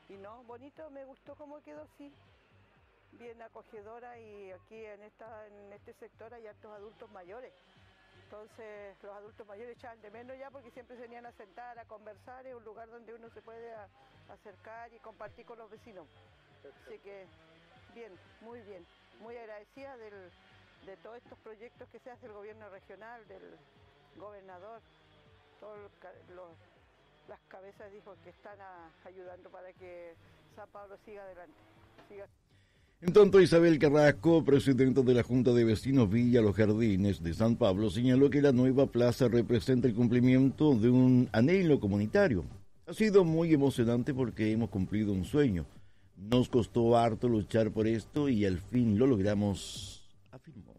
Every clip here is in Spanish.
Y no, bonito, me gustó cómo quedó, sí, bien acogedora, y aquí en este sector hay hartos adultos mayores. Entonces los adultos mayores echaban de menos ya porque siempre se venían a sentar, a conversar, es un lugar donde uno se puede acercar y compartir con los vecinos. Así que bien, muy agradecida de todos estos proyectos que se hace el gobierno regional, del gobernador, todas las cabezas dijo que están ayudando para que San Pablo siga adelante. En tanto, Isabel Carrasco, presidenta de la Junta de Vecinos Villa Los Jardines de San Pablo, señaló que la nueva plaza representa el cumplimiento de un anhelo comunitario. Ha sido muy emocionante porque hemos cumplido un sueño. Nos costó harto luchar por esto y al fin lo logramos, afirmó.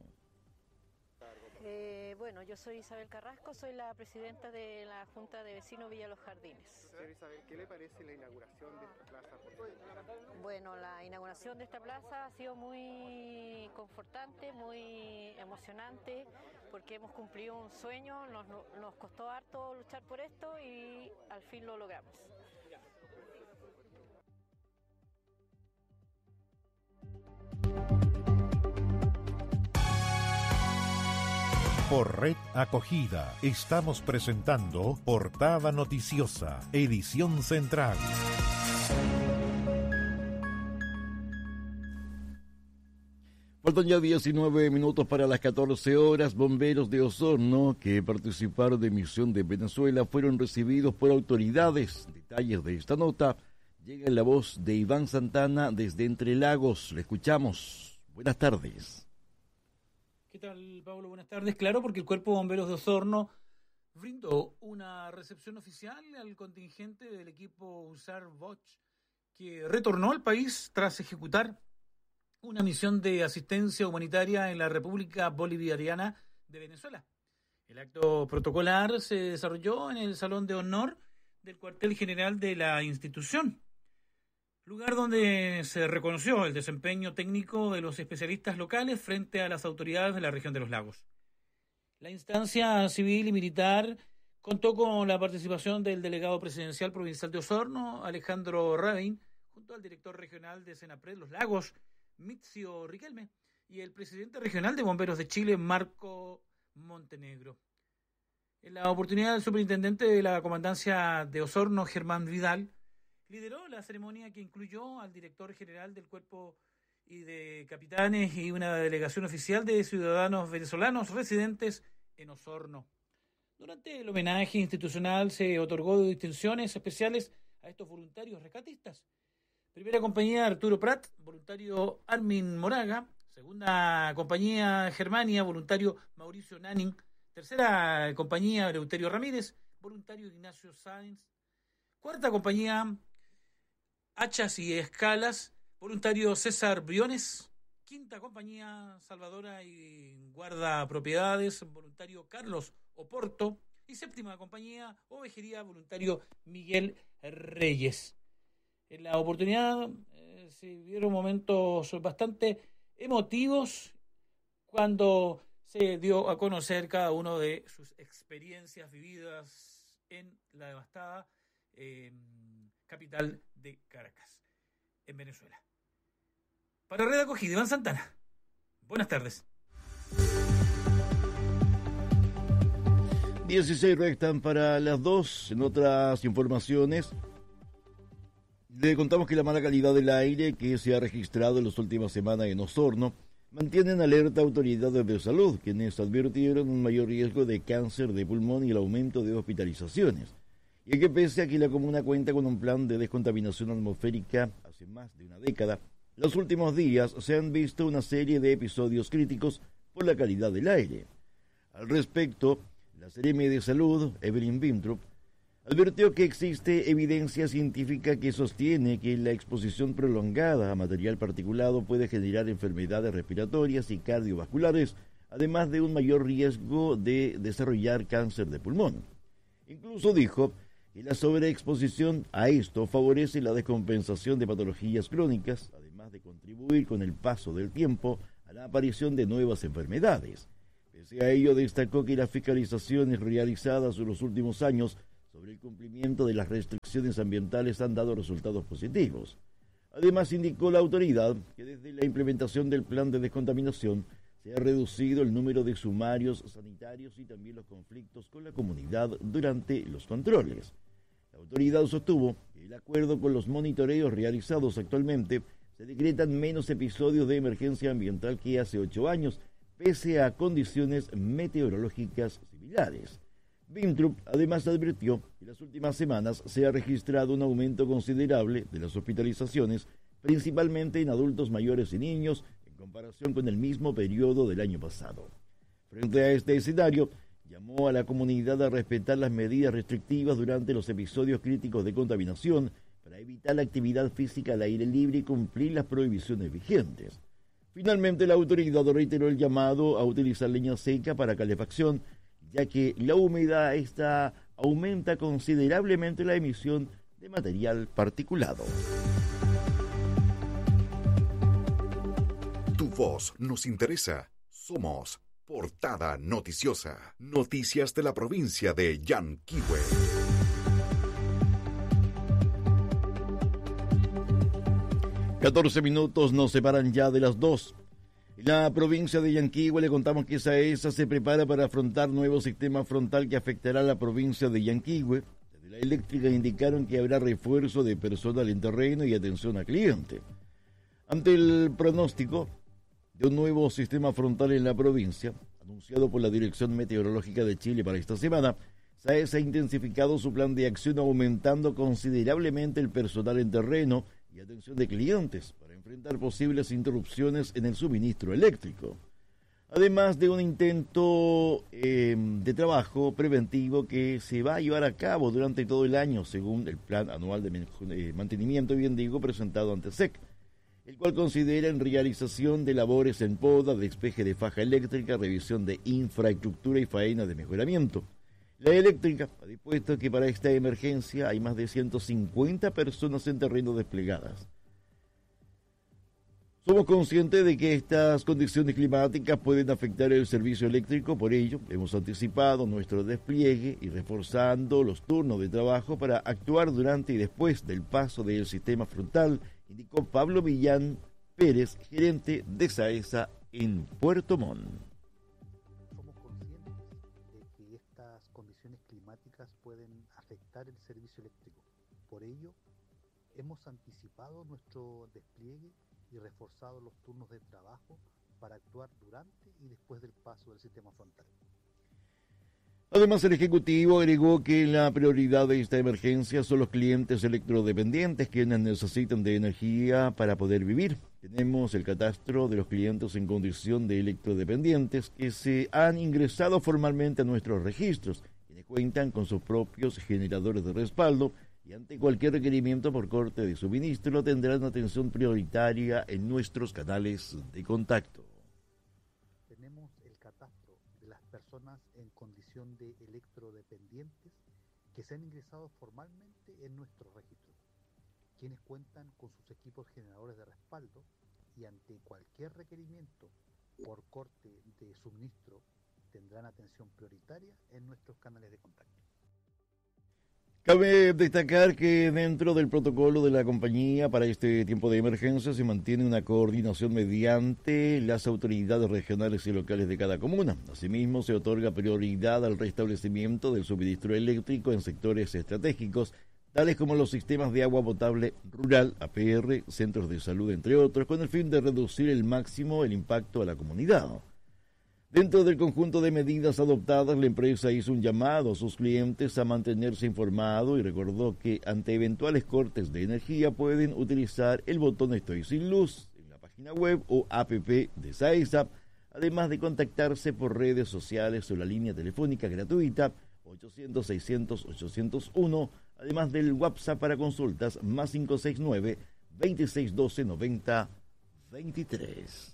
Bueno, yo soy Isabel Carrasco, soy la presidenta de la Junta de Vecinos Villa Los Jardines. Señora Isabel, ¿qué le parece la inauguración de esta plaza? Bueno, la inauguración de esta plaza ha sido muy confortante, muy emocionante, porque hemos cumplido un sueño, nos costó harto luchar por esto y al fin lo logramos. Por Red Acogida estamos presentando Portada Noticiosa, edición central. Faltan ya 19 minutos para las 14 horas. Bomberos de Osorno que participaron de Misión de Venezuela fueron recibidos por autoridades. Detalles de esta nota llega en la voz de Iván Santana desde Entre Lagos. Le escuchamos. Buenas tardes. ¿Qué tal, Pablo? Buenas tardes. Claro, porque el Cuerpo de Bomberos de Osorno brindó una recepción oficial al contingente del equipo USAR Boch, que retornó al país tras ejecutar una misión de asistencia humanitaria en la República Bolivariana de Venezuela. El acto protocolar se desarrolló en el Salón de Honor del cuartel general de la institución, lugar donde se reconoció el desempeño técnico de los especialistas locales frente a las autoridades de la región de los lagos. La instancia civil y militar contó con la participación del delegado presidencial provincial de Osorno, Alejandro Rabin, junto al director regional de Senapred Los Lagos, Mizio Riquelme, y el presidente regional de Bomberos de Chile, Marco Montenegro. En la oportunidad, el superintendente de la comandancia de Osorno, Germán Vidal, lideró la ceremonia que incluyó al director general del cuerpo y de capitanes y una delegación oficial de ciudadanos venezolanos residentes en Osorno. Durante el homenaje institucional se otorgó distinciones especiales a estos voluntarios rescatistas. Primera compañía Arturo Prat, voluntario Armin Moraga. Segunda compañía Germania, voluntario Mauricio Nanning. Tercera compañía Eleuterio Ramírez, voluntario Ignacio Sáenz. Cuarta compañía Hachas y Escalas, voluntario César Briones. Quinta compañía Salvadora y Guarda Propiedades, voluntario Carlos Oporto. Y séptima compañía Ovejería, voluntario Miguel Reyes. En la oportunidad se vieron momentos bastante emotivos cuando se dio a conocer cada uno de sus experiencias vividas en la devastada capital de Caracas, en Venezuela. Para Red Acogida, Iván Santana. Buenas tardes. 16 restan para las 2. En otras informaciones, le contamos que la mala calidad del aire que se ha registrado en las últimas semanas en Osorno mantiene en alerta autoridades de salud, quienes advirtieron un mayor riesgo de cáncer de pulmón y el aumento de hospitalizaciones. Y que pese a que la comuna cuenta con un plan de descontaminación atmosférica hace más de una década, los últimos días se han visto una serie de episodios críticos por la calidad del aire. Al respecto, la Seremi de Salud, Evelyn Winthrop, advirtió que existe evidencia científica que sostiene que la exposición prolongada a material particulado puede generar enfermedades respiratorias y cardiovasculares, además de un mayor riesgo de desarrollar cáncer de pulmón. Incluso dijo que la sobreexposición a esto favorece la descompensación de patologías crónicas, además de contribuir con el paso del tiempo a la aparición de nuevas enfermedades. Pese a ello, destacó que las fiscalizaciones realizadas en los últimos años sobre el cumplimiento de las restricciones ambientales han dado resultados positivos. Además, indicó la autoridad que desde la implementación del plan de descontaminación se ha reducido el número de sumarios sanitarios y también los conflictos con la comunidad durante los controles. La autoridad sostuvo que el acuerdo con los monitoreos realizados actualmente se decretan menos episodios de emergencia ambiental que hace 8 años, pese a condiciones meteorológicas similares. Vintrup además advirtió que en las últimas semanas se ha registrado un aumento considerable de las hospitalizaciones, principalmente en adultos mayores y niños, en comparación con el mismo periodo del año pasado. Frente a este escenario, llamó a la comunidad a respetar las medidas restrictivas durante los episodios críticos de contaminación para evitar la actividad física al aire libre y cumplir las prohibiciones vigentes. Finalmente, la autoridad reiteró el llamado a utilizar leña seca para calefacción, ya que la humedad aumenta considerablemente la emisión de material particulado. Tu voz nos interesa. Somos Portada Noticiosa. Noticias de la provincia de Yanquihue. $14 nos separan ya de las 2. En la provincia de Yanquihue le contamos que SAESA se prepara para afrontar nuevo sistema frontal que afectará a la provincia de Yanquihue. Desde la eléctrica indicaron que habrá refuerzo de personal en terreno y atención al cliente. Ante el pronóstico de un nuevo sistema frontal en la provincia, anunciado por la Dirección Meteorológica de Chile para esta semana, SAESA ha intensificado su plan de acción aumentando considerablemente el personal en terreno y atención de clientes para enfrentar posibles interrupciones en el suministro eléctrico. Además de un intento de trabajo preventivo que se va a llevar a cabo durante todo el año, según el Plan Anual de Mantenimiento, bien digo, presentado ante SEC, el cual considera en realización de labores en poda, despeje de faja eléctrica, revisión de infraestructura y faena de mejoramiento. La eléctrica ha dispuesto que para esta emergencia hay más de 150 personas en terreno desplegadas. Somos conscientes de que estas condiciones climáticas pueden afectar el servicio eléctrico, por ello hemos anticipado nuestro despliegue y reforzando los turnos de trabajo para actuar durante y después del paso del sistema frontal, indicó Pablo Millán Pérez, gerente de SAESA en Puerto Montt. Somos conscientes de que estas condiciones climáticas pueden afectar el servicio eléctrico. Por ello, hemos anticipado nuestro despliegue y reforzado los turnos de trabajo para actuar durante y después del paso del sistema frontal. Además, el Ejecutivo agregó que la prioridad de esta emergencia son los clientes electrodependientes quienes necesitan de energía para poder vivir. Tenemos el catastro de los clientes en condición de electrodependientes que se han ingresado formalmente a nuestros registros, quienes cuentan con sus propios generadores de respaldo y ante cualquier requerimiento por corte de suministro tendrán atención prioritaria en nuestros canales de contacto. Tenemos el catastro de las personas en condición de electrodependientes que se han ingresado formalmente en nuestros registros, quienes cuentan con sus equipos generadores de respaldo y ante cualquier requerimiento por corte de suministro tendrán atención prioritaria en nuestros canales de contacto. Cabe destacar que dentro del protocolo de la compañía para este tiempo de emergencia se mantiene una coordinación mediante las autoridades regionales y locales de cada comuna. Asimismo, se otorga prioridad al restablecimiento del suministro eléctrico en sectores estratégicos, tales como los sistemas de agua potable rural, APR, centros de salud, entre otros, con el fin de reducir al máximo el impacto a la comunidad. Dentro del conjunto de medidas adoptadas, la empresa hizo un llamado a sus clientes a mantenerse informados y recordó que ante eventuales cortes de energía pueden utilizar el botón Estoy sin luz en la página web o app de SAESA, además de contactarse por redes sociales o la línea telefónica gratuita 800-600-801, además del WhatsApp para consultas más 569-2612-90-23.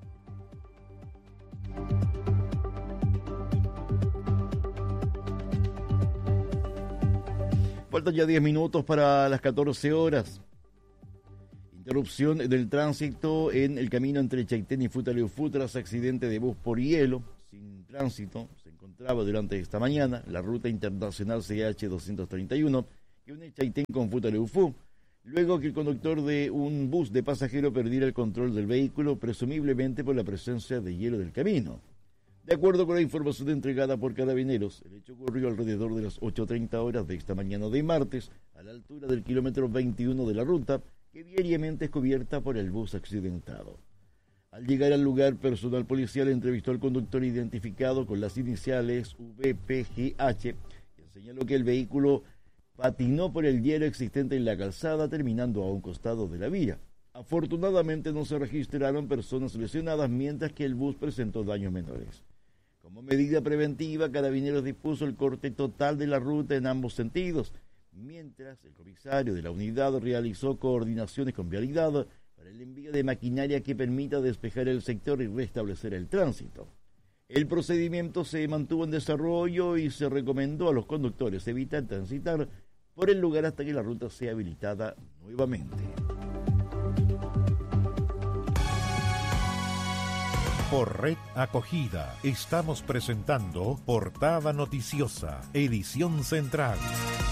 Faltan ya 10 minutos para las 14 horas. Interrupción del tránsito en el camino entre Chaitén y Futaleufú tras accidente de bus por hielo. Sin tránsito se encontró encontraba durante esta mañana la ruta internacional CH-231 que une Chaitén con Futaleufú, luego que el conductor de un bus de pasajeros perdiera el control del vehículo, presumiblemente por la presencia de hielo del camino. De acuerdo con la información entregada por Carabineros, el hecho ocurrió alrededor de las 8:30 horas de esta mañana de martes, a la altura del kilómetro 21 de la ruta, que diariamente es cubierta por el bus accidentado. Al llegar al lugar, personal policial entrevistó al conductor identificado con las iniciales VPGH, quien señaló que el vehículo patinó por el hielo existente en la calzada, terminando a un costado de la vía. Afortunadamente no se registraron personas lesionadas, mientras que el bus presentó daños menores. Como medida preventiva, Carabineros dispuso el corte total de la ruta en ambos sentidos, mientras el comisario de la unidad realizó coordinaciones con Vialidad para el envío de maquinaria que permita despejar el sector y restablecer el tránsito. El procedimiento se mantuvo en desarrollo y se recomendó a los conductores evitar transitar por el lugar hasta que la ruta sea habilitada nuevamente. Por Red Acogida estamos presentando Portada Noticiosa, edición central.